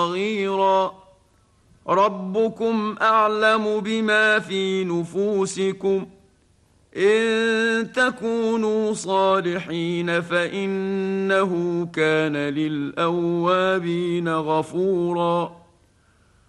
صغيرا. ربكم أعلم بما في نفوسكم، إن تكونوا صالحين فإنه كان للأوابين غفورا.